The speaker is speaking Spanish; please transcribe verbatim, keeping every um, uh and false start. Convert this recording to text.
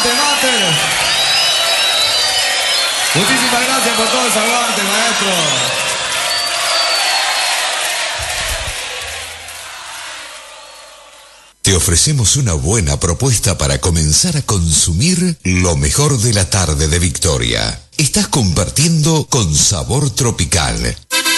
aguante, mate. Muchísimas gracias por todo ese aguante, maestro. Te ofrecemos una buena propuesta para comenzar a consumir lo mejor de la tarde de Victoria. Estás compartiendo con Sabor Tropical.